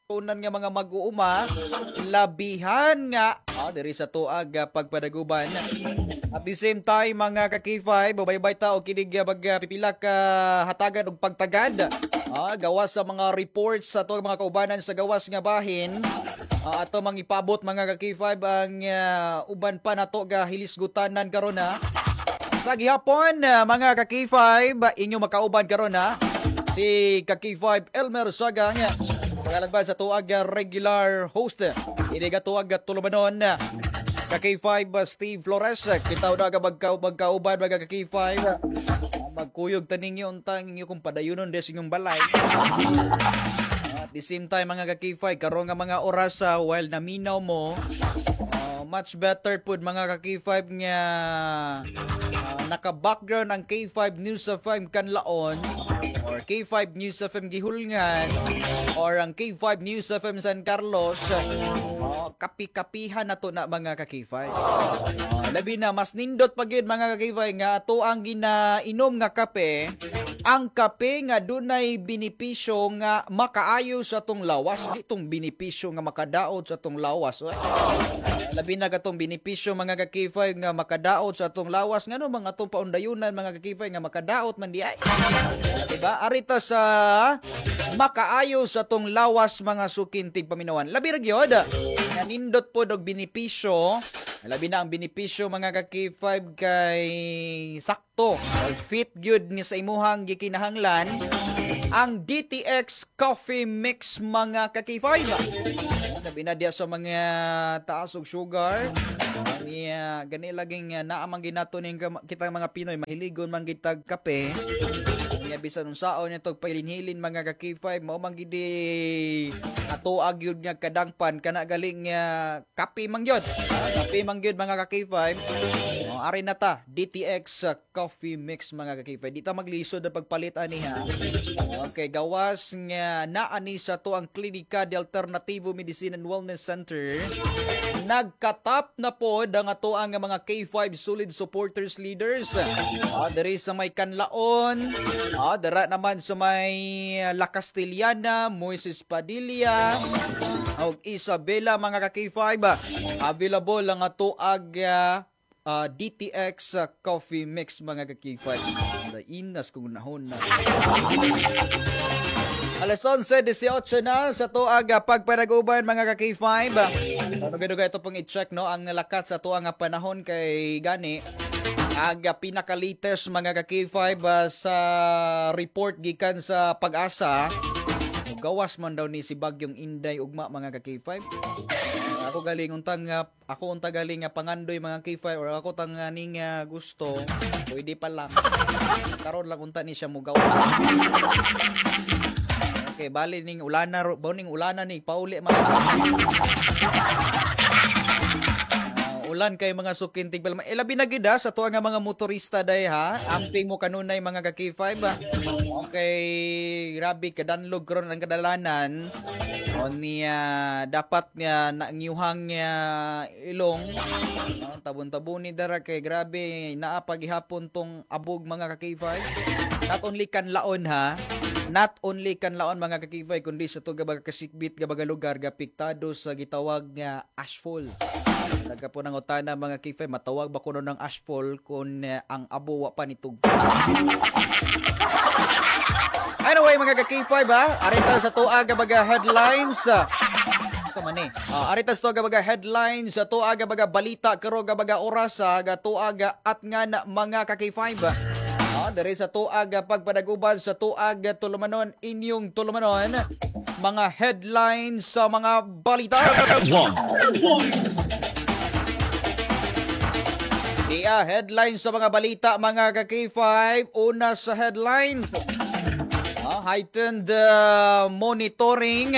tunan nga mga mag-uuma, labihan nga diri sa tuag pagpadaguban. At the same time, mga ka-K5, babaybay ta o kinig pipila ka hatagan og pagtagad. Gawas sa mga reports sa to mga kaubanan sa gawas nga bahin. Ato mang ipabot mga ka-K5 ang uban pa nato ga hilisgutanan karon ha. Sa gihapon mga ka-K5, inyo makauban karon ha. Si ka-K5 Elmer Saga nga sa tuag regular host. Ini ga tuag tulumanon. Ka-K5 Steve Flores, kita na ka magkauban mga ka-K5. Magkuyog taning yung untang inyo kung padayunon des inyong balay. At the same time mga ka-K5, karon nga mga oras while naminaw mo, much better pud mga ka-K5 nga naka-background ang K5 News FM Kanlaon or K5 News FM Gihulngan or ang K5 News FM San Carlos. Kapi-kapihan na to na mga ka-K5. Labi na mas nindot pagid mga ka-K5 nga ato ang ginainom nga kape. Ang kape nga dunay benepisyo nga makaayo sa tong lawas, ditong benepisyo nga makadaot sa tong lawas. Labi na katong benepisyo mga ka-K5 nga makadaot sa tong lawas ngano mga atong paundayunan mga ka-K5 nga makadaot man di ay. Diba? Arita sa makaayo sa tong lawas mga sukintig paminawan. Labi ra gyud nga nindot pod og benepisyo. Labi na ang benepisyo mga ka-K5 kay sakto or fit gyud ni sa imuhang gikinahanglan ang DTX Coffee Mix mga ka-K5. Labi na diya sa mga taas og sugar. Gani laging naamang ginato ning kita mga Pinoy mahiligon man gitag kape. Nga bisan unsaon nitog pailinhilin mga ka-K5 mao man gidi ato agyud nga kadangpan kana galing kape man gyud. Kape man gyud mga ka-K5. Ari na ta DTX Coffee Mix mga ka-K5. Di ta maglisod na pagpalit ani ha. Okay, gawas nga naa ni sa to ang Klinika de Alternativo Medicine and Wellness Center. Nagkatap na po ang ato ang mga K5 solid supporters leaders. Diri sa may Kanlaon, dara naman sa may La Castellana, Moises Padilla, og Isabela mga ka-K5. Available ang ato ag DTX Coffee Mix mga ka-K5. Inas kung nahon na. Alas 11:18 na sa tuag pagpanaguban mga ka-K5. Nagduga ito pong i-check no ang lakat sa tuang panahon kay gani aga pinaka-latest mga ka-K5 sa report gikan sa Pag-asa. Gawas man daw ni si Bagyong Inday ugma mga ka-K5. Ako galing untang galing pangandoy mga K5 or ako tang ning gusto pwede pa lang. Karon lang unta ni siya mo gawas. Okay, bali ning ulana ni pauli mga ulan kay mga sukintig balma. Labi na gid sa tuwa nga mga motorista day ha. Amping mo kanunay mga ka-K5. Okay, grabe kadanlog karon ang kadalanan. Niya dapat nga nangyuhang ilong. Tabon-tabon ni dara kay grabe naa paghihapon tong abog mga ka-K5. Not only Kanlaon ha. Not only Kanlaon mga ka-K5 kundi sa to gabaga kasikbit gabaga lugar gapiktado sa gitawag nga ashfall. Naga po ng utana mga K5 matawag ba kuno ng ashfall kung ang abo wa pa nitug. Anyway mga ka-K5 arita sa tuag gabaga headlines sa mani. Arita sa tuag gabaga headlines sa tuag gabaga balita karo gabaga oras ga tuag at nga na mga ka-K5. Dari sa tuag pagpadaguban sa tuag tulumanon inyong tulumanon mga headlines sa mga balita. Headlines sa mga balita mga ka-K5. Una sa headlines, heightened monitoring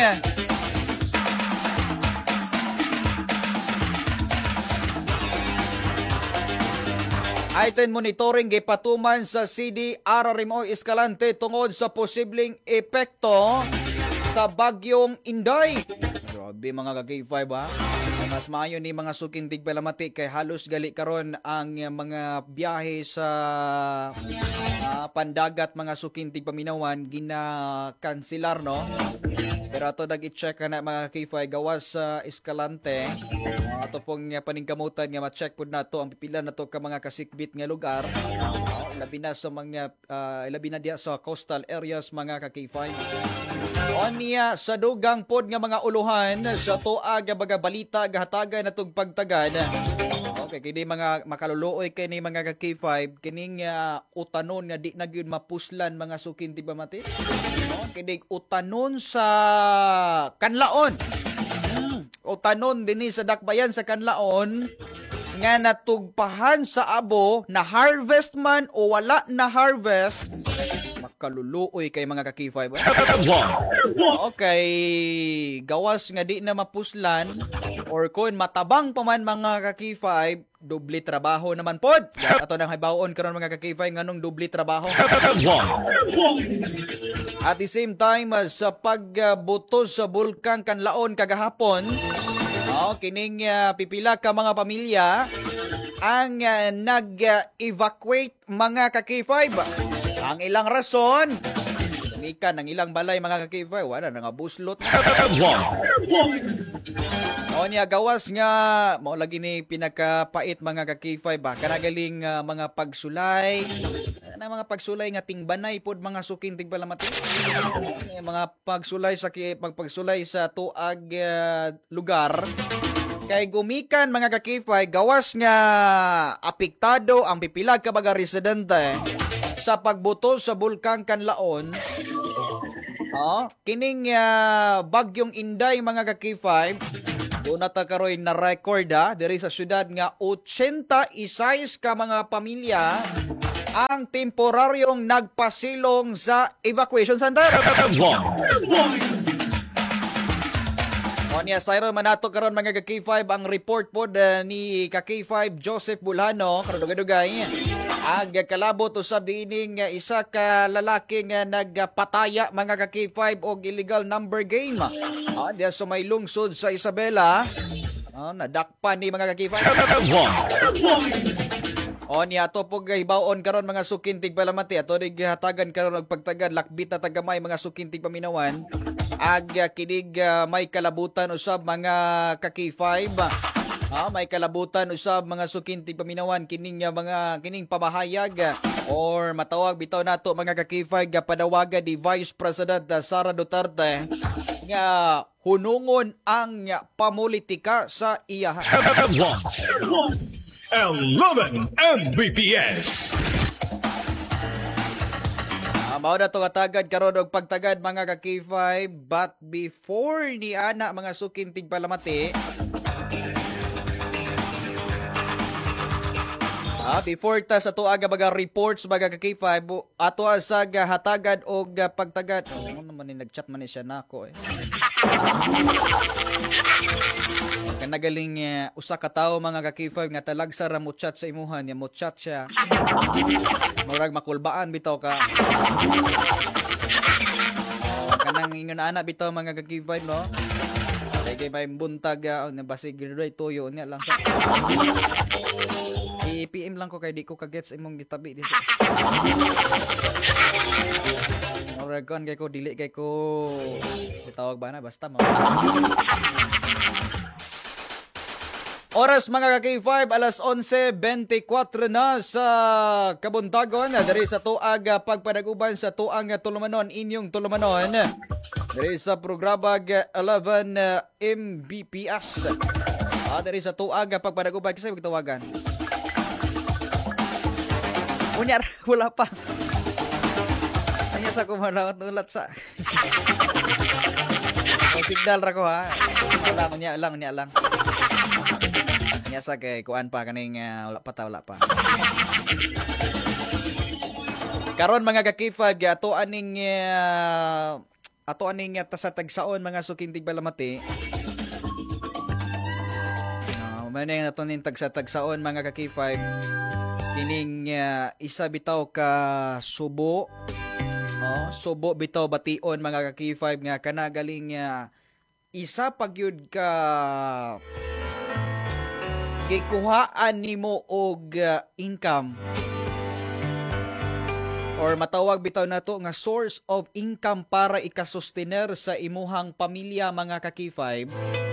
gipatuman sa CD RRMO Escalante tungod sa posibleng epekto sa Bagyong Inday. Grabe mga ka-K5 ha. Mas maayo ni mga suking tigpalamati kay halos gali karon ang mga biyahe sa pandagat mga suking tigpaminawan gina-kanselar no. Pero ato nag-i-check na mga K5 gawas sa Escalante. Ato pong paningkamutan nga ma-check pud nato ang pipila nato ka mga kasikbit nga lugar. Labi na sa mga labi na diya sa coastal areas mga ka-K5. Onya sa dugang pod nga mga uluhan sa tuag nga baga balita gahatagan natong pagtagad. Okay, kini mga makaluluoy kay ni mga ka-K5 kining utanon nga di na gyud mapuslan mga sukin di ba mati? No, kini utanon sa Kanlaon. Utanon dinhi sa dakbayan sa Kanlaon nga natugpahan sa abo na harvest man o wala na harvest kaluluoy kay mga ka-K5. Okay, gawas nga di na mapuslan or kun matabang pa man mga ka-K5, doble trabaho naman pod. Ato nang hibaon karon mga ka-K5 nganong doble trabaho. At the same time sa pagbutos sa bulkang Kanlaon kagahapon, kining pipila ka mga pamilya ang nag-evacuate mga ka-K5. Ang ilang rason, tumikan ng ilang balay mga ka-K5, wala na nga buslot. O niya, gawas nga, mo lagi ni pinakapait mga ka-K5 ba? Kanagaling mga pagsulay, mga pagsulay nga tingbanay pod mga suking tigpalamati. Mga pagsulay sa tuag lugar. Kay gumikan mga ka-K5, gawas nga apektado ang pipilag ka mga residente sa pagbuto sa bulkang Kanlaon. Kining bagyong Inday mga ka-K5, doon na karoy na record diri sa syudad nga 86 ka mga pamilya ang temporaryong nagpasilong sa evacuation center. Niya Sayro manato karon mga ka-K5 ang report pod ni ka-K5 Joseph Bulhano karodugay-dugay ag kalabot usab diining isa ka lalaki nga nagpataya mga ka-K5 og illegal number game diya sa may lungsod sa Isabela nadakpan ni mga ka-K5. Niya to pog hibaon karon mga sukin tigpalamati ato rig hatagan karon og pagtagad lakbit na tagamay mga sukin tigpaminawan ag kinig may kalabutan usab mga ka-K5 may kalabutan usab mga sukintig paminawan kining pamahayag or matawag bitaw nato mga ka-K5 padawagan ni Vice President Sara Duterte nga hunungon ang pamulitika sa iyahan. 11 Mbps. Mao na to katagad karon og pagtagad mga ka-K5 but before ni ana mga sukin tigpalamati before ta sa tuaga baga reports baga ka-K5 ato sa hatagan og pagtagad naman ni nagchat man ni siya nako kanagaling usa ka tawo mga ka-K5 nga talagsa ra mo chat sa imuhan ya mo chat siya murag makulbaan bitaw ka kanang ingon ana bitaw mga ka-K5 no kay may buntag basig giroy tuyo niya lang sa i-PM lang ko kay di ko kagets imong gitabi dito murag kon kay ko dili kay ko bitawag ba na basta mo. Oras mga ka-K5, alas 11:24 na sa kabuntagon. Dari sa tuag pagpadaguban sa tuang tulumanon, inyong tulumanon. Dari sa programa 11 Mbps. Dari sa tuag pagpadaguban, kasi magtawagan. Unyar, wala pa. Kanya sa kumalawat ulat sa... signal ra ko ha. Wala, unya lang. Nya sa kay kuan pa kaning wala pa. Karon mga ka-K5 ato aning sa tagsaon mga suking tigpalamati. Manay ato ning tagsaon mga ka-K5 kining isa bitaw ka subo bitaw bation mga ka-K5 nga kanagaling isa pagyud ka gikuhaan nimo og income or matawag bitaw nato nga source of income para ikasustener sa imuhang pamilya mga ka-K5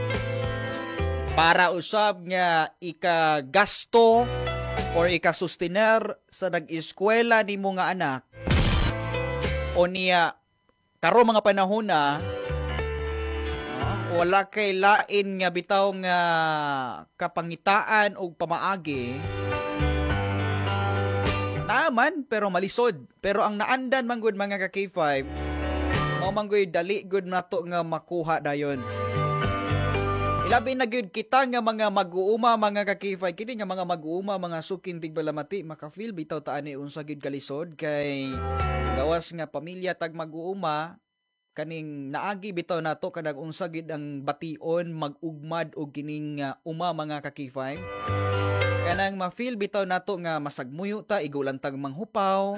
para usab nga ikagasto or ikasustener sa nag-eskwela nimo nga anak o niya karo mga panahon na wala kay lain nga bitaw nga kapangitaan o pamaagi naman pero malisod pero ang naandan manggod mga ka-K5 mao manggoy dali gud nato nga makuha dayon. Ilabi na gyud kita nga mga mag-uuma mga ka-K5 kini nga mga mag-uuma mga suking tigbalamati maka-feel bitaw ta ani unsa gyud kalisod kay gawas nga pamilya tag mag-uuma kaning naagi bitaw nato kanang unsa gid ang bation mag-ugmad og kining uma mga ka-K5 kanang ma-feel bitaw nato nga masagmuyo ta igulan tag manghupaw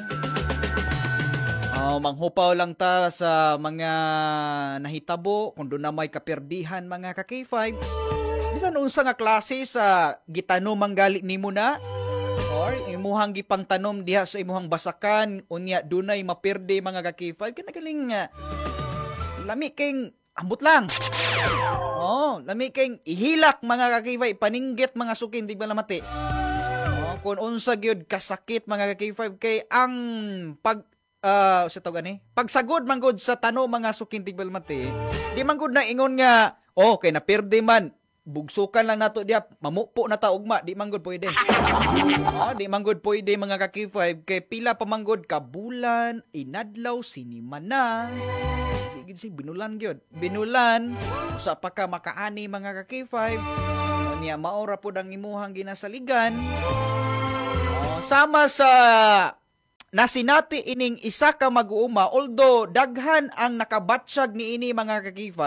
manghupaw lang ta sa mga nahitabo kung doon na may kaperdihan mga ka-K5 bisan unsa nga klase sa gitanom manggali nimo na or imuhang gipangtanom diha sa imuhang basakan unya dunay maperde mga ka-K5 kinagaling lami kayong ambot lang. Lami kayong ihilak mga ka-K5, paninggit mga sukin, di ba lamati? Kung unsa gyud kasakit mga ka-K5 kay ang pagsagod manggod sa tanong mga sukin, di ba lamati? Di manggod na ingon nga, kay napirde man, bugsukan lang nato diya, mamupo na ta ugma, di manggod pwede. Di manggod pwede mga ka-K5 kay pila pa manggod kabulan, inadlaw, siniman na. Binulan gyud. Binulan usa pa ka makaani mga ka-K5. Niya maora pud ang imuhang ginasaligan. Sama sa nasinati ining isa ka mag-uuma although daghan ang nakabatsyag niini mga ka-K5.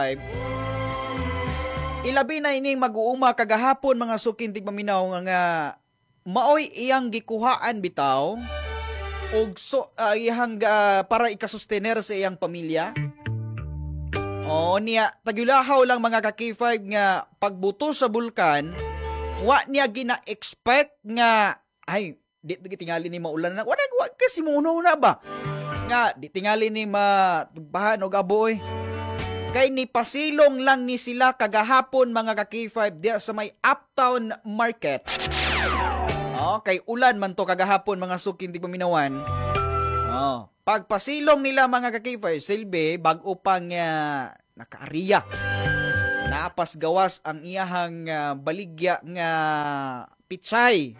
Ilabi na ining mag-uuma kagahapon mga sukin tigpaminaw nga maoy iyang gikuhaan bitaw og iyang para ikasustener sa iyang pamilya. Niya, tagulahaw lang mga ka-K5 nga pagbuto sa bulkan, wa niya gina-expect nga, ay, di tingali ni maulan na, wala kasi muno na ba? Nga, di tingali ni matugbahan o gaboy. Kay ni pasilong lang ni sila kagahapon mga ka-K5 diya sa may Uptown Market. Kay ulan man to kagahapon mga sukin di paminawan. Pagpasilong nila mga ka-K5, silbi, bago pang nakaariya. Naapas gawas ang iyahang baligya nga pitsay.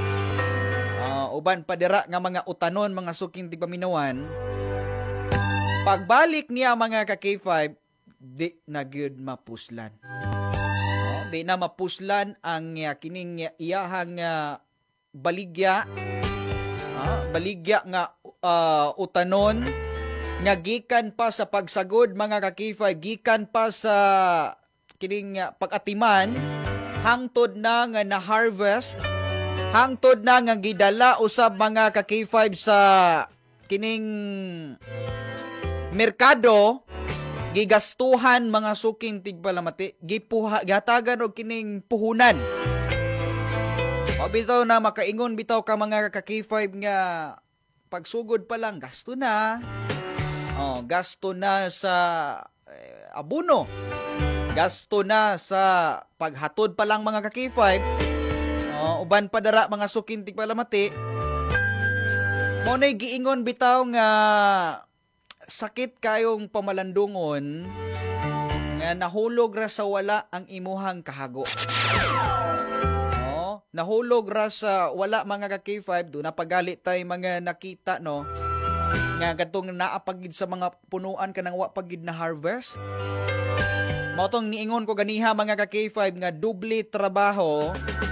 Uban padira nga mga utanon, mga suking tipaminawan. Pagbalik niya mga ka-K5, di na gyud mapuslan. Di na mapuslan ang kining iyahang baligya. Baligya nga utanon nga gikan pa sa pagsagod mga ka-K5 gikan pa sa kining pag-atiman hangtod na nga na-harvest hangtod na nga gidala usab mga ka-K5 sa kining merkado gigastuhan mga suking tigpalamati gihatagan og kining puhunan. Bitaw na makaingon bitaw ka mga ka-K5 nga pagsugod pa lang gasto na. Gasto na sa abono. Gasto na sa paghatod pa lang mga ka-K5. Uban pa dara mga sukin tigpalamati. Mo nay giingon bitaw nga sakit kayong pamalandungon nga nahulog ra sa wala ang imuhang kahago. Nahulog ra sa wala mga ka-K5 do napagalit tay mga nakita no nga gadtong naapagid sa mga punuan kanang wa pagid na harvest. Mao tong niingon ko ganiha mga ka-K5 nga doble trabaho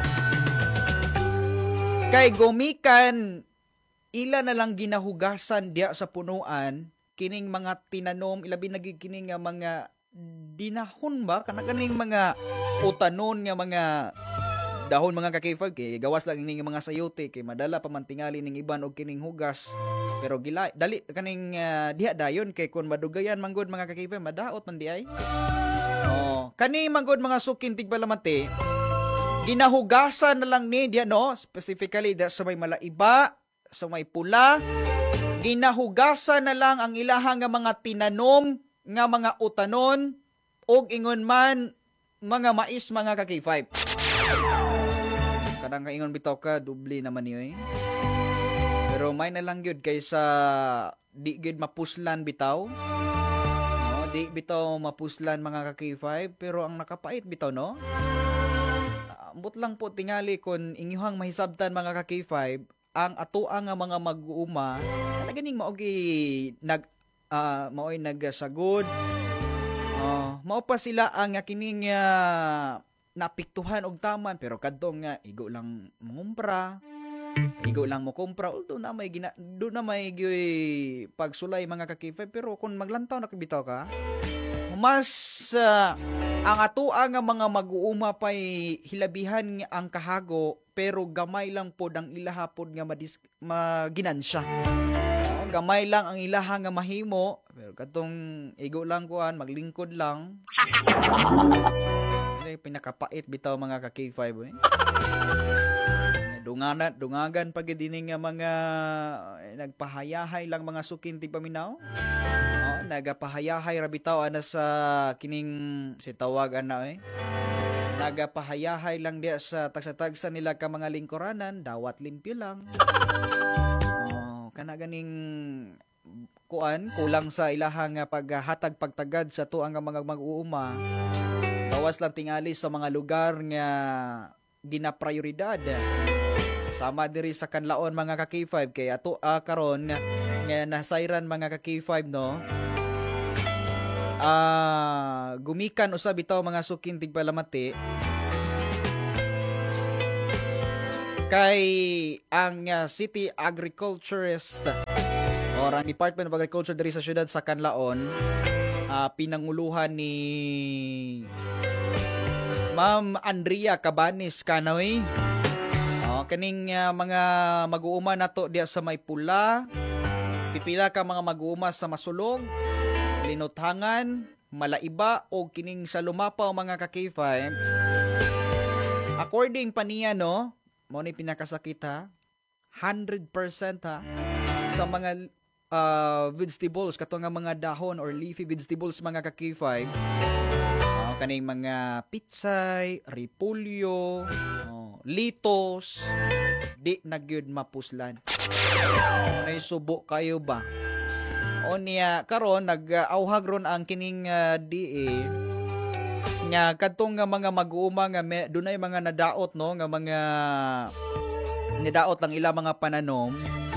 kay gumikan ila na lang ginahugasan diya sa punuan kining mga tinanom ilabi na kining nga mga dinahon ba kana kaning mga utanon nga mga dahon mga ka-K5 kay gawas lang ining mga sayote kay madala pa man tingali ning iban og kining hugas pero gila dali kaning diha dayon kay kun madugayan manggod mga ka-K5 madaot man di ay. Kani manggod mga sukin tigbalamati ginahugasan na lang ni diha no specifically sa may malaiba sa may pula ginahugasan na lang ang ilahang nga mga tinanom nga mga utanon og ingon man mga mais mga ka-K5. Kadang kaingon bitaw ka, dubli naman niyo eh. Pero may na lang yun kaysa di gid mapuslan bitaw. No, di bitaw mapuslan mga ka-K5 pero ang nakapait bitaw no. Ambot lang po tingali kun inyuhang mahisabtan mga ka-K5 ang atoang nga mga mag-uuma na ganing maogi maoy nagsagod. Mao pa sila ang kining napiktuhan og taman pero kadtong nga igo lang mangumpra igo lang mo kumpra do na may pagsulay mga ka-K5 pero kung maglantaw na bitaw ka mas ang atoa nga mga mag-uuma pay hilabihan nga ang kahago pero gamay lang pod ang ilaha pod nga maginansya. Gamay lang ang ilaha nga mahimo pero kadtong igo lang kuan maglingkod lang. Pinakapait bitaw mga ka-K5 eh. Dungagan pag dining nga mga nagpahayahay lang mga sukin ti paminaw. Nagapahayahay ra bitaw ana sa kining si tawag ana eh. Nagapahayahay lang dia sa tagsa-tagsa nila ka mga lingkuranan, dawat limpyo lang. Kana ganing kulang sa ilahang paghatag pagtagad sa tuang mga mag-uuma. Gawas lang tingali sa mga lugar nga ginaprioridad. Sama diri sa kanlaon mga ka-K5 kay ato karon nga nasayran mga ka-K5 no. Gumikan usab bitaw mga sukin tigpalamati kay ang city agriculturist or ang Department of Agriculture diri sa syudad sa Canlaon pinanguluhan ni Ma'am Andrea Cabanis Kanoy. Kaning mga mag-uuma nato diya sa may pula, pipila ka mga mag-uuma sa Masulong, Linuthangan, Malaiba o kining sa Lumapaw mga ka-K5. According pa niya no, mo ni pinakasakit ha, 100% ha sa mga vegetables kato nga mga dahon or leafy vegetables mga ka-K5. Kaning mga pitsay, repolyo, litos, di nagyud mapuslan. Nay subo kayo ba? O niya karon nag-auhag ron ang kining nga kadtong nga mga mag-uuma nga dunay mga nadaot no nga mga nadaot lang ila mga pananom.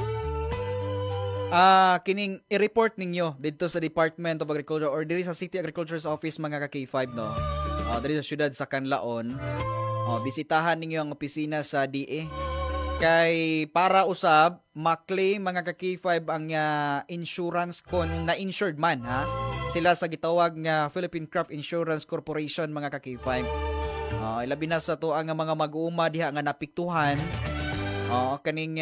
Kining i-report ninyo dito sa Department of Agriculture or diri sa City Agriculture's Office mga ka-K5 no. Diri sa syudad sa Canlaon. Bisitahan ninyo ang opisina sa DA. Kay para usab ma-claim mga ka-K5 ang insurance kon na insured man ha. Sila sa gitawag nga Philippine Craft Insurance Corporation mga ka-K5. Ilabi na sa to ang mga mag-uuma diha nga napiktuhan. Kaning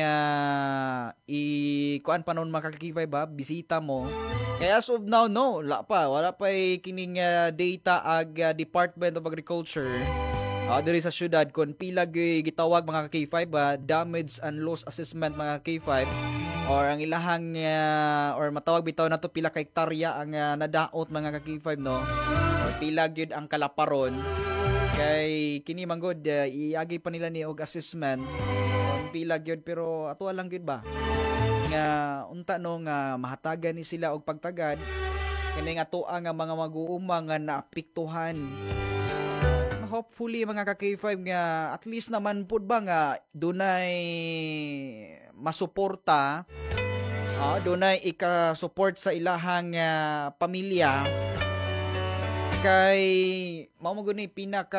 kuan pa noon mga ka-K5 ba bisita mo. Kaya as of now no, wala pa kining data ag Department of Agriculture. Diri sa syudad kon pila gitawag mga ka-K5 damage and loss assessment mga K5 or ang ilahang or matawag bitaw nato pila ka hektarya ang nadaot mga ka-K5 no or pila gyud ang kalaparon kay kini manggod iagi pa nila ni og assessment pila gyud pero ato lang gyud ba nga unta no nga mahatagan ni sila og pagtagad kini nga ato nga mga mag-uuma nga naapektuhan. Hopefully mga ka-K5 nga at least naman pud ba nga dunay masuporta dunay ika-support sa ilahang pamilya kay mao mo guni pinaka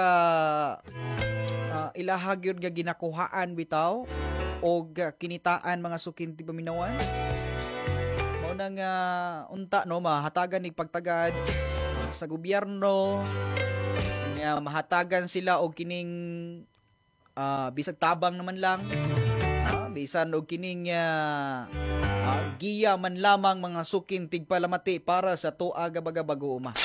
ilaha gyud nga ginakuhaan bitaw og kinitaan mga sukinti paminawan mao na nga unta no mahatagan ni pagtagad sa gobyerno nga mahatagan sila og kining bisag tabang naman lang. Bisan og kining giya man lamang mga sukin tigpalamati para sa tuaga bago uma.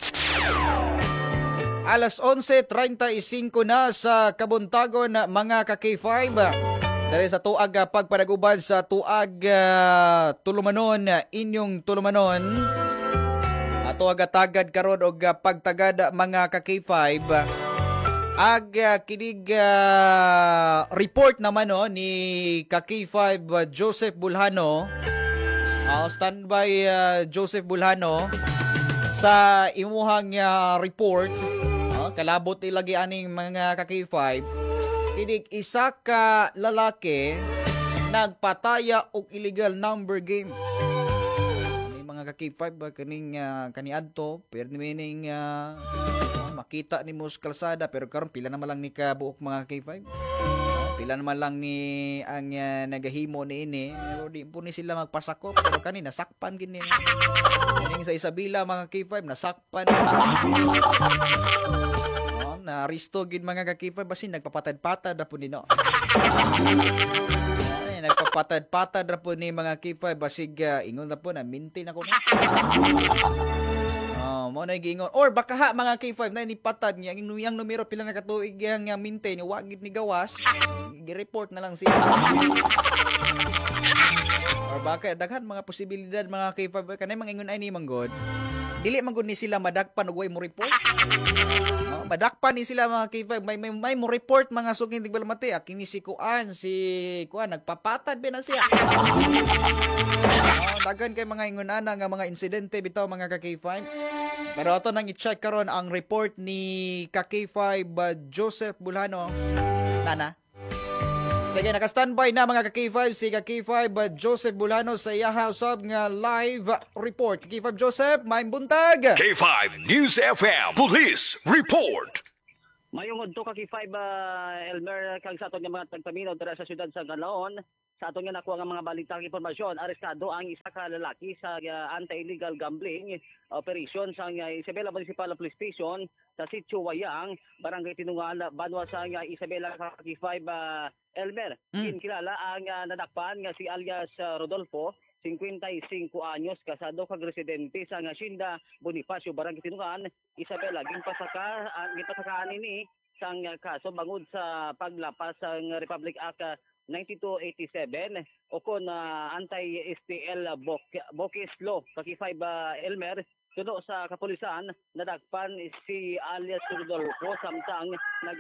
Alas 11:35 na sa kabuntagon mga ka-K5. Dahil sa tuag pagpanag-uban sa tuag tulumanon, inyong tulumanon. Tuag tagad karon og pagtagad mga ka-K5. Kinig report naman ni ka-K5 Joseph Bulhano. Standby Joseph Bulhano sa imuhang report. Kalabot ilagi aning mga ka-K5. Kinig isa ka lalaki nagpataya og illegal number game. May mga ka-K5 kaning kaniadto pero meaning makita ni mo sa kalsada pero karon pila naman lang ni kabuok mga K5. Pila naman lang ni ang nagahimo ni ini pero di po ni sila magpasakop pero kani nasakpan gini. Kaning sa Isabela mga K5 nasakpan. Na risto gid mga ka-K5 basin nagpapatad-patad ra po nino. Nagpapatad-patad ra po ni mga K5 basig ingon na po na maintain ako na. Mo na giingon or baka mga K5 na ni patad niya ang numero pila na katuig yang maintain wa gid ni gawas gi-report na lang siya. Or baka daghan mga posibilidad mga K5 kanay mga ingon ay ni manggod. Dili man gud ni sila madagpan og way mo report. Madakpan ni sila mga K5 may mo report mga suking tigbalamati kini si Kuan nagpapatad ba na siya. Daghan kay mga ingunana nga mga insidente bitaw mga ka-K5. Pero ato nang i-check karon ang report ni ka-K5 Joseph Bulhano. Nana. Sige, naka-standby na mga ka-K5 si ka-K5 Joseph Bulhano sa iyaha usab nga live report. K5 Joseph, maayong buntag. K5 News FM Police Report. Mayong udto ka K5 Elmer kang sa aton nga mga tagpaminaw dira sa siyudad sa Galaon. Sa aton nga nakuha nga mga balitang impormasyon, arestado ang isa ka lalaki sa anti-illegal gambling operation sa Isabela Municipal Police Station sa Sitio Wayang, Barangay Tinungal, Banwa sa Isabela K5 Elmer. Kilala ang nadakpan nga si alias Rodolfo, 55 anyos, kasado kag residente sa Hacienda Bonifacio, Barangay Tinungan, Isabela. Ginpasakaan ini sang kaso bangod sa paglapas sang Republic Act 9287 o kon anti-STL Bokis Law K5 Elmer. Tuno sa kapulisan, nadakpan si alias Rodolfo samtang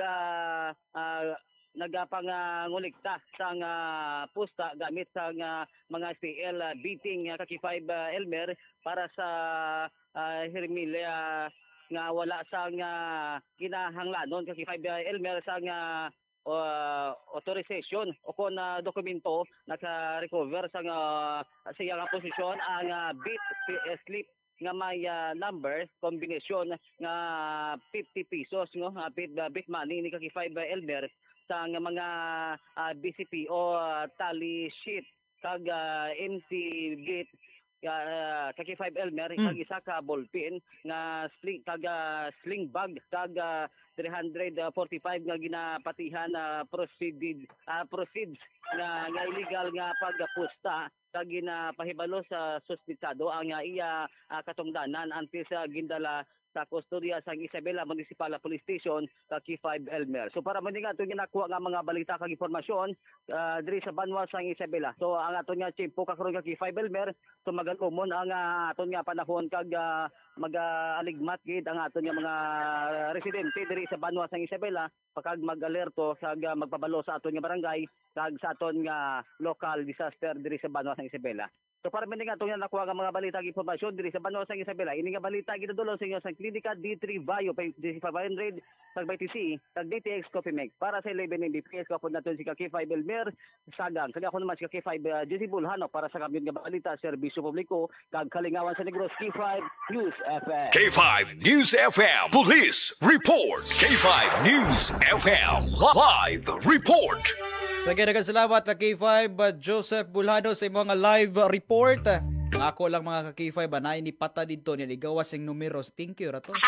nagapangulikta sang pusta gamit sang mga STL beating K5 Elmer para sa Hermilia nga wala sang kinahanglanon K5 Elmer sang authorization o kon dokumento naka-recover sang siyang posisyon ang beat slip nga may number combination nga 50 pesos no bit money ni K5 Elmer sa mga BCP o tally sheet kag MC gate K5 Elmer kag isa ka ballpen nga sling bag kag 345 nga ginapatihan proceeds nga illegal nga pagpusta kag ginapahibalo sa suspitsado ang iya katungdanan antes gindala sa kustodiya sa Isabela Municipal Police Station sa K5 Elmer. So para man nga itong ginakuha nga mga balita kag informasyon diri sa Banwa sa Isabela. So ang aton nga chief po karon ka K5 Elmer, so magalumon ang aton nga panahon kag mag-aligmat gid ang aton nga mga residente diri sa Banwa sa Isabela pakag mag-alerto kag magpabalo sa aton nga barangay kag sa aton nga local disaster diri sa Banwa sa Isabela. So para man nga itong nakuha nga mga balita kag informasyon diri sa Banwa sa Isabela, ini nga balita gidudulong sa inyo sa Klinika D3 Vayo 500 kag BTC kag DTX Coffee Make para sa 11 MBPS kapod naton si K5 Elmer Sagang kag ako naman si K5 Jesse Bulhano para sa kamyon nga balita serbisyo publiko kag kalingawan sa Negros K5 News FM. K5 News FM Police Report. K5 News FM Live Report. Sige, salamat na K5 Joseph Bulhano sa mga live report. Ako lang mga ka-K5 na inipata dito niya igawas yung numeros. Thank you rato.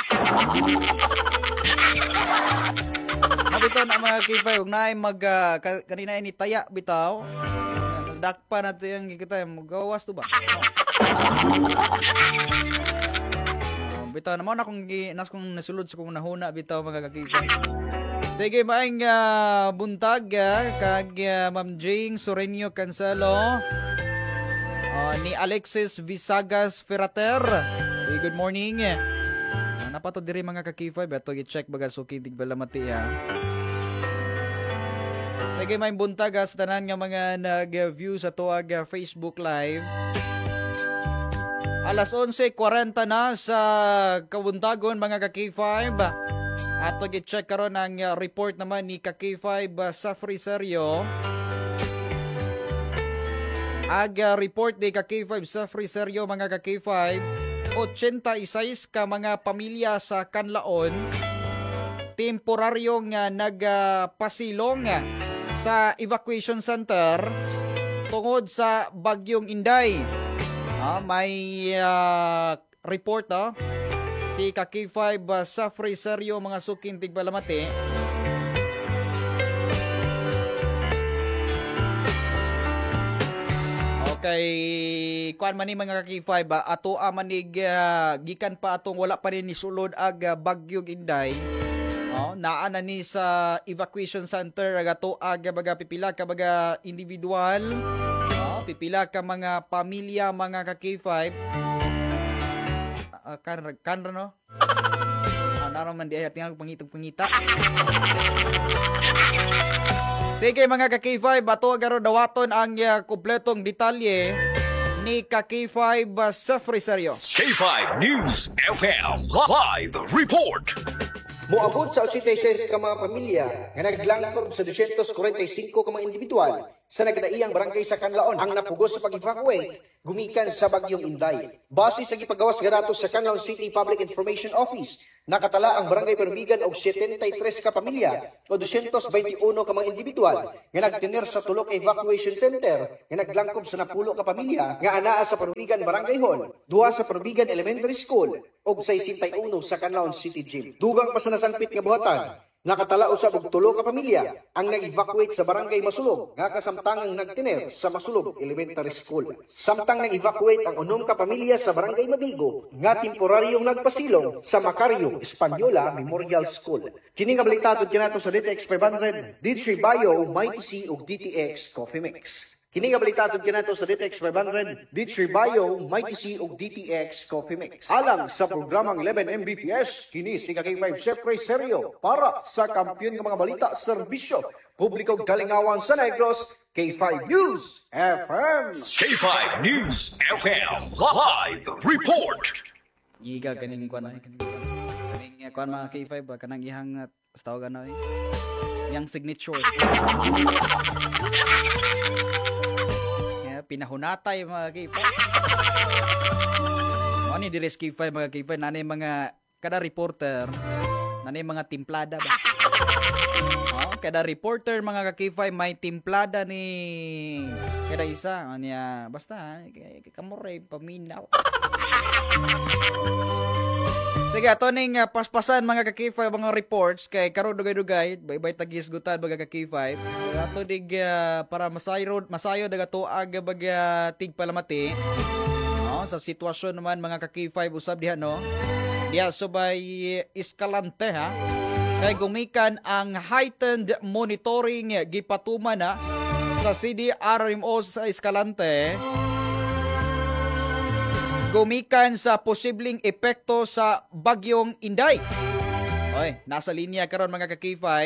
Mabito na mga K5 ug naay kanina ini taya bitaw. Nagdakpa na to yung kita magawas to ba? Bitaw naman akong nasulod sa kong nahuna bitaw mga ka-K5. Sige, maing buntag kag Ma'am Jing Sorenio Cancelo, ni Alexis Visagas Ferrater. Good morning. Napato diri mga ka-K5 ato i-check baga suki tigbalamati ha. Sige, maing buntag sa tanan nga mga nag-view sa tuwag Facebook Live. Alas 11:40 na sa kabuntagon mga ka-K5. Ato i-check karon ang report naman ni ka-K5 sa Friserio. Report ni ka-K5 sa Friserio mga ka-K5, 86 ka mga pamilya sa Kanlaon temporaryong nagpasilong sa evacuation center tungod sa bagyong Inday. May report si ka-K5 sa Friserio mga suking tigbalamati. Okay, kuan man ni mga ka-K5 ato manig gikan pa atong wala pa rin ni sulod ag bagyong Inday. Naa na ni sa evacuation center ato ag baga pipila ka baga individual, pipila ka mga pamilya mga ka-K5. Kanra no? Naroman di ay tingnan pangitog-pangita. Sige mga ka-K5, bato garo dawaton ang kompletong detalye ni ka-K5 sa Friserio. K5 News FM Live Report. Moabot sa 86 ka mga pamilya nga naglangkob sa 245 ka mga individual sa nagdaiyang barangay sa Kanlaon ang napugos sa pag-evacuate gumikan sa bagyong Inday. Base sa gipagawas nga datos sa Canlaon City Public Information Office, nakatala ang barangay Permigan og 73 ka pamilya o 221 ka mga individual nga nagtener sa tulo ka evacuation center nga naglangkob sa napulo ka pamilya nga anaa sa Permigan Barangay Hall, duha sa Permigan Elementary School og 61 sa Canlaon City Gym. Dugang pa sa nasangpit nga buhatan, nakatala usab og tulo ka pamilya ang nag-evacuate sa Barangay Masulog nga kasamtangang nagtener sa Masulog Elementary School. Samtang nag-evacuate ang 6 ka pamilya sa Barangay Mabigo nga temporaryong nagpasilong sa Macario Española Memorial School. Kini nga balitadod kanato sa DTX 500, D3 Bio, Mighty C ug DTX Coffee Mix. Kini nga balitadod kanato sa DTX 500, D3 Bio, Mighty C ug DTX Coffee Mix. Alang sa programang 11 Mbps, kini si ka-K5 Siyempre Seryo para sa kampiyon nga mga balita, serbisyo, publiko kalingawan sa Negros, K5 News FM. K5 News FM Live Report. Giga kaning kuan ay kaning kuan mga K5 kanang ihang tawag ano yang signature. Pinahunatay mga K5. Ano ni Res K5 mga K5 nanay mga kada reporter nanay mga timplada ba? Kada reporter mga K5 may timplada ni kada isa niya basta kamore paminaw. Sige, ato ning paspasan mga ka-K5 mga reports kay karon dugay-dugay bay-bay tagisgutan mga ka-K5. Ato dig para masayo daga tuag baga tigpalamati. Sa sitwasyon naman mga ka-K5 usab diha no. Diha subay Escalante ha. Kay gumikan ang heightened monitoring gipatuman na sa CDRMO sa Escalante. Gumikan sa posibleng epekto sa bagyong Inday. Oy, nasa linya karon mga ka-K5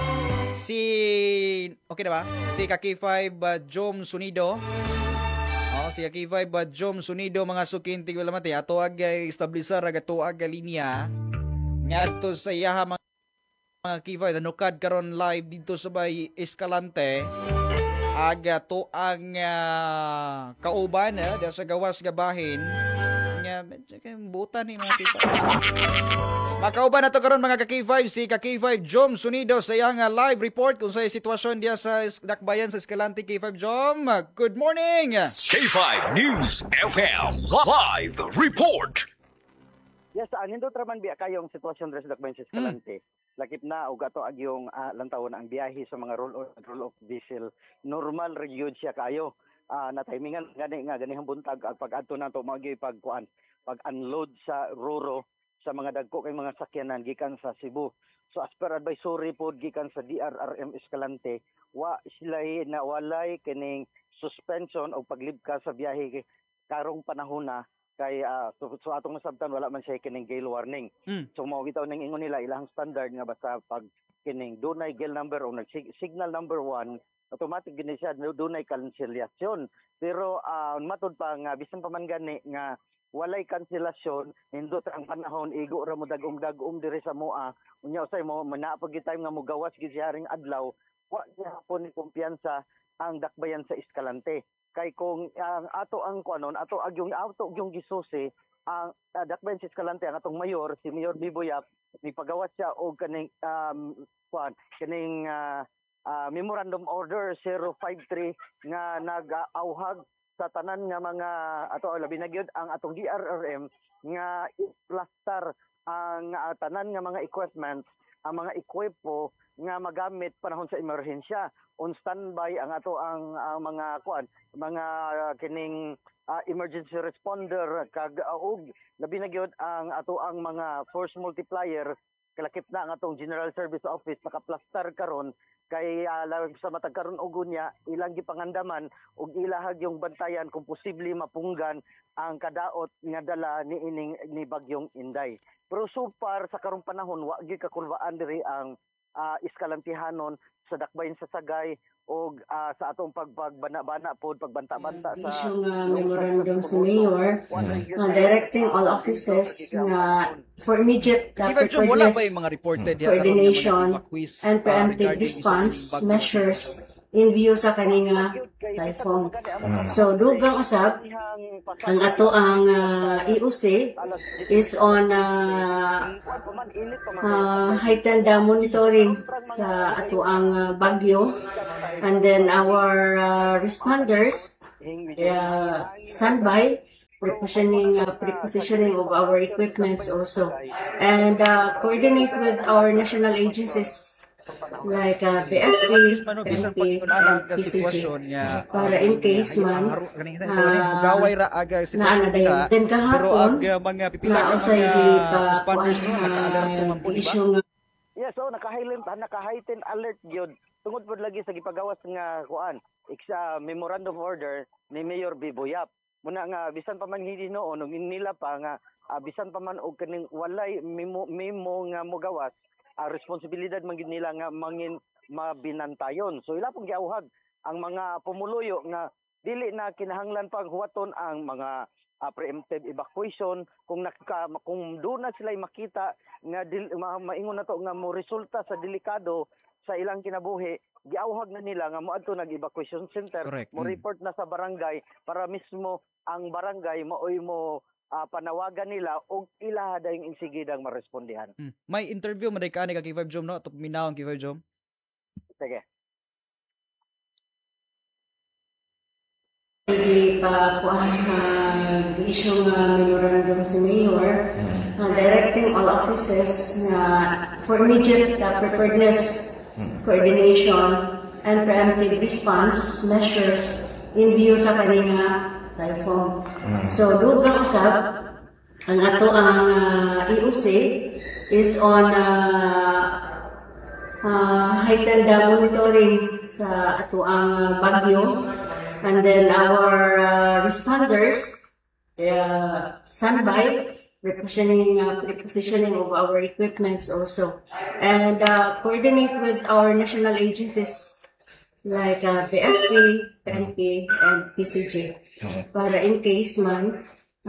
okay na ba? Si ka-K5 Jom Sunido. Si ka-K5 Jom Sunido mga sukin tigwalamati ato ag establisar ag ato ag linya ngadto sa iyaha mga K5 nanukad karon live dito sa bay Escalante. Aga to ang kauban sa gawas gabahin nga buta ni mga K5. Makauban na to karon mga ka-K5 si ka-K5 Jom Sunido sa iyang live report kung sa sitwasyon diya sa Dakbayan sa Escalante. K5 Jom, good morning. K5 News FM live report. Yes, nindot raman biya kayong sitwasyon sa Dakbayan sa Escalante. Lakip na og ato ag yung lantawon ang biyahe sa mga roll of diesel. Normal gyud siya kayo. Na-timingan nga ganihang buntag at pag-adto nato magi pag-unload sa Roro sa mga dagko kay mga sakyanan gikan sa Cebu. So as per advisory pod gikan sa DRRM Escalante, sila na walay kining suspension o paglibka sa biyahe karong panahon na kay so atong masabtan wala man siya kining gale warning. So mawitaw ning ingon nila ilang standard nga basta pag kining dunay gale number o signal number 1 automatic gini siya dunay cancellation. Pero matud pa nga bisan pa man gani nga walay kanselasyon nindot ang panahon igo ra mo dagom diri sa moa unya usay mo manapag time nga mogawas gid siya ring adlaw wa gyapon ni kumpiyansa ang Dakbayan sa Escalante kay kung ato yung gisusi ang Dakbayan sa Escalante ang atong mayor si Mayor Biboyap ni pagawas siya og kaning Memorandum Order 053 nga nag-auhag sa tanan nga mga ato labi na gyud ang atong DRRM nga i-plaster ang tanan nga mga equipment ang mga ekwipo nga magamit panahon sa emerhensya on standby ang ato ang mga kining emergency responder kag og labi na gyud ang ato ang mga force multiplier kalakip na ang atong General Service Office naka-plaster karon kay sa matag karon og unya ilang gipangandaman og ilahag yung bantayan kung posible mapunggan ang kadaot nga dala ni bagyong Inday. Pero so far sa karong panahon wa gyud kakulbaan diri ang Escalantehanon sa Dakbayan sa Sagay og sa atong pagbana-bana pod pagbanta-banta sa Isyong memorandum sa Mayor directing all officers for immediate K5 Jom, wala ba preparedness, yung mga reported coordination, quiz and preemptive response measures in view sa kaninga typhoon. So dugang usab ang ato ang EOC is on heightened monitoring sa ato ang bagyo, and then our responders standby prepositioning of our equipments also, and coordinate with our national agencies like PFP, PNP, and PCG para in case man mugaway ra aga si na nila then pero kahapon ang mga pipila ka usay mga responders no naka-alert man po di ba? issue nga Yes, so naka-heightened alert gyud tungod pod lagi sa gipagawas nga memorandum order ni Mayor Biboyap. Muna nga bisan pa man hindi noon nila pa nga bisan pa man og kaning walay memo nga mogawas responsibilidad man gid nila nga mangin mabinantayon. So ila pong giauhag ang mga pumuluyo nga dili na kinahanglan pang huwaton ang mga preemptive evacuation kung doon na sila makita nga maingon na to nga mo resulta sa delikado sa ilang kinabuhi giauhag na nila nga moadto nag-evacuation center. Correct. Mo report na sa barangay para mismo ang barangay maoy mo panawagan nila og ilaha dayong insigidang marespondihan. May interview man ka ni K5 Jom no to minaw ang K5 Jom. Sige. issue memorandum sa Mayor directing all officers for immediate preparedness, coordination, and preemptive response measures in view sa kaninga typhoon. So dugang usab ang ato ang EOC is on heightened monitoring sa ato ang bagyo, and then our responders standby repositioning of our equipments also, and coordinate with our national agencies like PFP, PNP, and PCG para in case man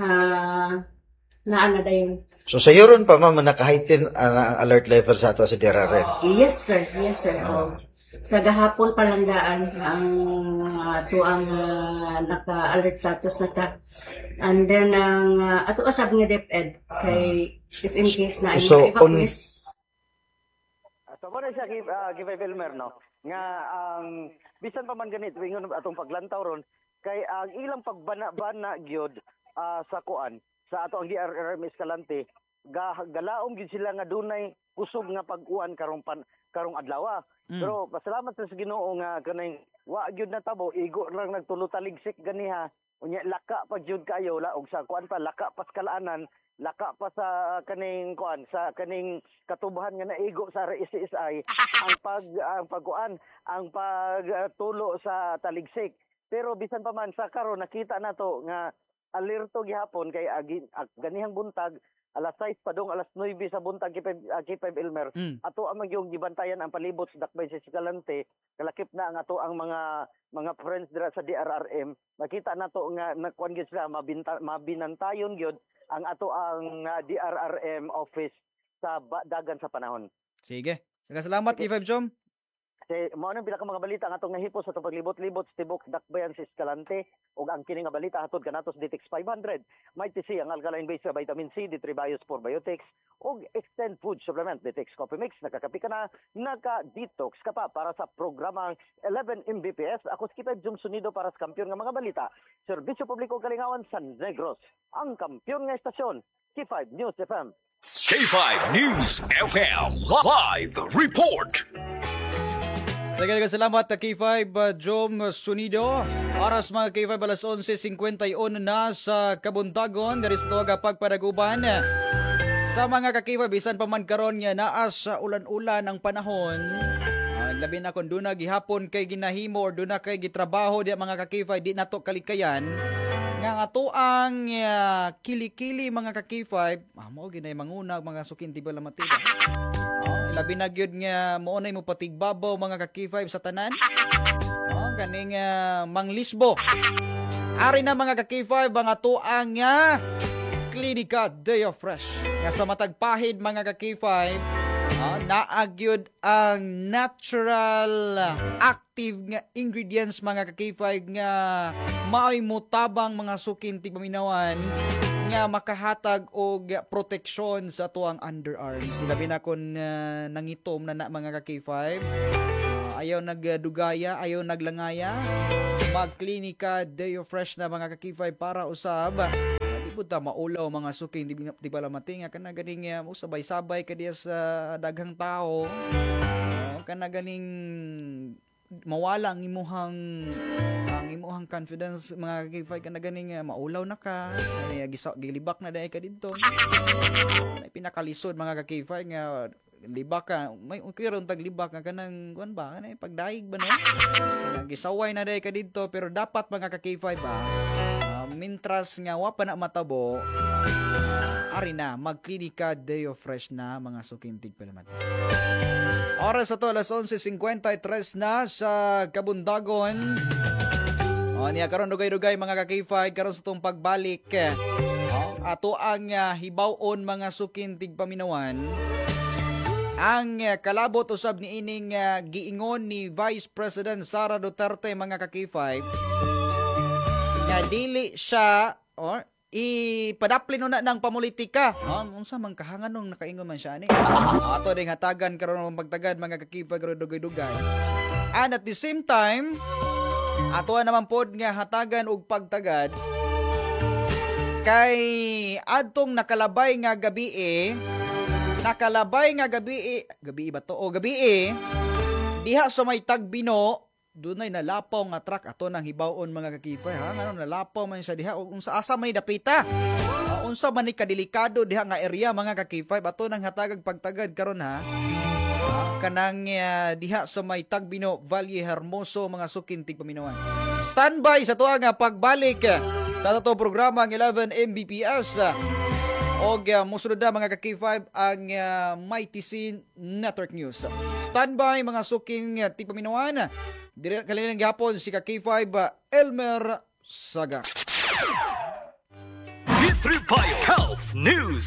naana dayon. So sa yoron pa ma'am naka-heighten ang alert level sa ato sa DRRM. Yes sir. Oh. sa gahapon palandaan ang tuang naka-alert status na ta. And then ang ato asab nga DepEd kay if in case na So, evacuate. So mo na siya give Elmer no nga ang bisan pa man ganit wingon atong paglantaw ron kay ang ilang pagbana-bana gyud sa kuan sa ato ang DRRM Escalante galaom gyud sila nga dunay kusog nga pag-uwan karong adlaw. Pero pasalamat sa Ginoo nga kanang wa gyud natabo igo lang nagtulotaligsik ganiha unya laka pa gyud kayo la og sa kuan pa laka pa sa kalaanan laka pa sa kaning kuan sa kaning katubahan nga naigo sa RSSI ang pagtulo sa taligsik. Pero bisan pa man sa karon nakita nato nga alerto gihapon kay ganihang buntag alas 6 padung alas 9 sa buntag K5 Elmer ato ang magyong gibantayan ang palibot sa Dakbayn sa Escalante kalakip na ang ato ang mga friends dira sa DRRM nakita nato nga nakuan gyud sila mabinantayon gyud ang ato ang DRRM office sa dagan sa panahon. Sige. Salamat K5 Jom. Kasi mao nang pila ka mga balita nga atong nahipos sa paglibot-libot sa tibok Dakbayan sa Escalante ug ang kini nga balita hatod kanatos Ditex 500 may TC ang alkaline base sa vitamin C D3 Bios for Biotics ug Extend Food Supplement Ditex Coffee Mix nakakapi ka na naka-detox ka pa para sa programang 11 Mbps. Ako si Kiped Jum Sunido para sa kampiyon nga mga balita serbisyo publiko kalingawan San Negros ang kampiyon nga estasyon K5 News FM. K5 News FM Live Report. Daghang salamat K5 Jom Sunido. Oras mga K5 alas 11:51 na sa Kabuntagon. Dari sa tuwaga pagpadaguban sa mga K5 bisan pa man karon nga naa sa ulan-ulan ang panahon. Labi na kung doon na gihapon kay ginahimo or doon na kay gitrabaho di mga K5 di nato kalikayan. Nga ato ang kilikili mga K5 mao ginay mangunag mga sukin tiba lamatiba. Labi na gyud nga mo nay mo patigbabaw mga K5 sa tanan. Kaning manglisbo. Ari na mga K5 ang ato ang Klinika Day of Fresh. Nga sa matagpahid mga K5 naagyod ang natural active nga ingredients mga K5 nga maoy mutabang mga sukin tigpaminawan nga makahatag og proteksyon sa tuang underarms. Labi na kon nangitom na mga K5. Ayaw nagdugaya, ayaw naglangaya. Magklinika Day of Fresh na mga K5 para usab. Di po ta maulaw mga suking di pala mating kana ganing sabay-sabay kadiya sa daghang tao. Kana ganing mawala ang imuhang confidence mga K5 kana ganing maulaw na ka gilibak na dai ka didto pinakalisod mga K5 nga libak ka may kiron tag libak nga kanang kuan ba kanay pagdaig ba no gisaway na dai ka didto pero dapat mga K5 mintras nga wa pa na matabo ari na magklinika Day of Fresh na mga sukintig palamat. Oras ato alas 11:53 na sa Kabundagon. Niya karon dugay-dugay mga K5 karon sa tong pagbalik. Ato ang hibawon mga sukintig paminawan. Ang kalabot usab ni ining giingon ni Vice President Sara Duterte mga K5 nga dili siya or ipadaplin na ng pamulitika. Unsa man kahangan nung nakaingon man siya ani. Ato ding hatagan karon ng pagtagad mga K5 karon dugay-dugay. And at the same time, ato naman pod nga hatagan og pagtagad kay adtong nakalabay nga gabi ba to o gabi diha sa may Tagbino dunay nalapaw nga truck ato nang hibawon mga K5 ngano nalapaw man siya diha unsa asa man ni dapita unsa man ni kadelikado diha nga area mga K5 ato nang hatagag pagtagad karon kanang diha sa may Tagbino Valle Hermoso mga sukintig paminawan. Standby sa tuwa nga pagbalik sa ato programa ang 11 Mbps og musunod na mga K5 ang MyTC Network News. Standby mga suking tigpaminawan. Dire kalilang gihapon si K5 Elmer Saga. G3 Bio Health News. G3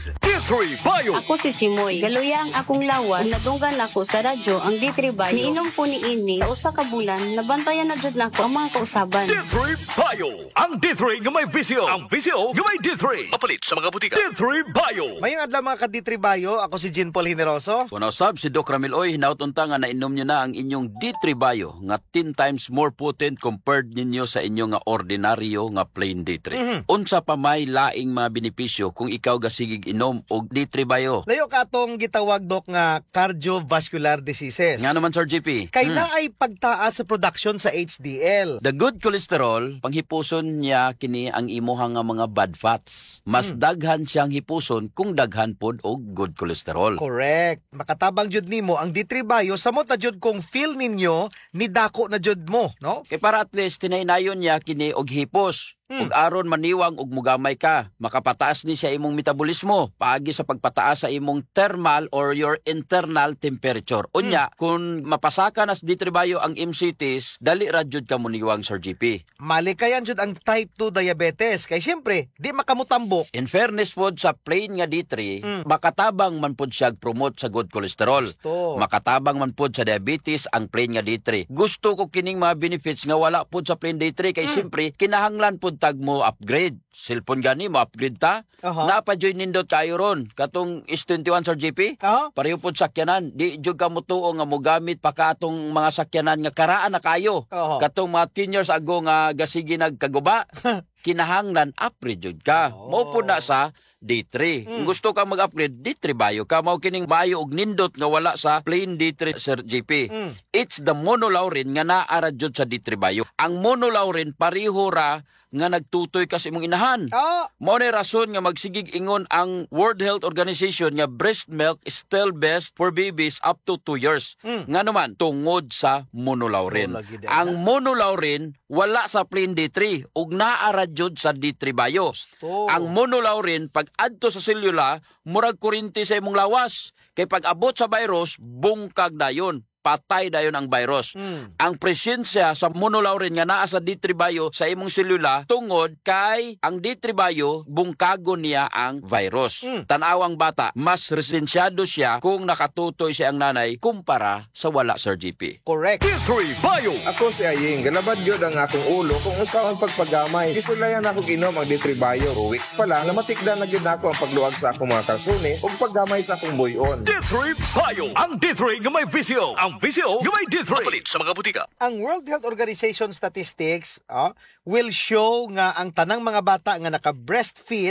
D3 Bio. Ako si Chimoy. Galuya ang akong lawas. Kung nadunggan ako sa radyo ang D3 Bio. Niinom po ni ini sa usa ka bulan, nabantayan na jud nako ang mga kausaban. D3 Bio. Ang D3 nga may visyo. Ang visyo nga may D3. Mapalit sa mga butika. D3 Bio. Mayong adlaw mga ka-D3 Bio, ako si Jean Paul Generoso. Kung usab si Doc Ramil Oy, hinautunta nga nainom nyo na ang inyong D3 Bio nga 10 times more potent compared ninyo sa inyo nga ordinaryo nga plain D3. Unsa pa may laing mga benepisyo kung ikaw gasigig inom og D3 Bio? Layo ka atong gitawag dok nga cardiovascular diseases. Nga naman Sir JP. Kay na ay pagtaas sa production sa HDL. The good cholesterol, panghipuson niya kini ang imuhang nga mga bad fats. Mas daghan siyang hipuson kung daghan pod og good cholesterol. Correct. Makatabang jud nimo ang D3 Bio samot na jud kung feel ninyo ni dako na jud mo, no? Kay para at least tinaynayon niya kini og hipos. Ug aron maniwang og mugamay ka, makapataas ni sa imong metabolismo paagi sa pagpataas sa imong thermal or your internal temperature. Unya, kung mapasaka nas D3 Bio ang MCTs, dali ra jud ka muniwang Sir GP. Malikayan jud ang type 2 diabetes kay syempre di makamutambok. In fairness pod sa plain nga D3, makatabang man pod siya promote sa good cholesterol. Gusto. Makatabang man pod sa diabetes ang plain nga D3. Gusto ko kining mga benefits nga wala pod sa plain D3 kay syempre kinahanglan pod tag mo upgrade. Cellphone gani mo upgrade ta. Napajoy nindot kayo ron. Katong S21 Sir JP. Pareho pod sakyanan. Di jud ka mo tuo nga mogamit pa ka atong mga sakyanan nga karaan na kayo. Katong mga 10 years ago nga gasigi nagkaguba. Kinahanglan upgrade jud ka. Mao po na sa D3. Kung gusto ka mag-upgrade, D3 Bio ka. Mao kining Bio og nindot nga wala sa plain D3 Sir JP. It's the monolaurin nga naara jud sa D3 Bio. Ang monolaurin pareho ra nga nagtutoy kasi imong inahan. Mao na rason nga magsigig ingon ang World Health Organization nga breast milk is still best for babies up to 2 years. Nga naman tungod sa monolaurin. Ang monolaurin wala sa plain D3 ug naara jud sa D3 Bio. Ang monolaurin pag adto sa selula murag kuryente sa imong lawas. Kay pag abot sa virus bungkag dayon. Patay dayon ang virus. Ang presensya sa monolaurin nga naa sa D3 Bio sa imong selula tungod kay ang D3 Bio bungkago niya ang virus. Tanawang bata, mas resensyado siya kung nakatutoy siya ang nanay kumpara sa wala Sir GP. Correct. D3 Bio. Ako si Aying, galabad yun ang akong ulo kung usaon pagpagamay. Kisulayan ako inom ang D3 Bio. 2 weeks pa lang, namatikdan na yun ako ang pagluwag sa akong mga kalsunis o paggamay sa akong buyon. D3 Bio. Ang D3 nga may visyo. Ang visyo nga may D3. Mapalit sa mga butika. Ang World Health Organization statistics will show nga ang tanang mga bata nga naka-breastfeed